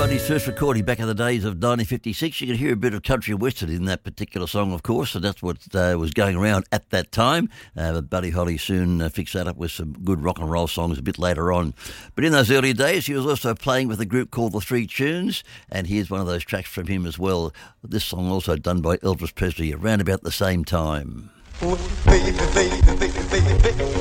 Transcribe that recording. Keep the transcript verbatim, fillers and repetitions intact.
Buddy's first recording back in the days of nineteen fifty-six. You could hear a bit of country western in that particular song, of course, and that's what uh, was going around at that time. Uh, but Buddy Holly soon uh, fixed that up with some good rock and roll songs a bit later on. But in those early days, he was also playing with a group called The Three Tunes, and here's one of those tracks from him as well. This song also done by Elvis Presley around about the same time. Baby, baby, baby, baby, baby.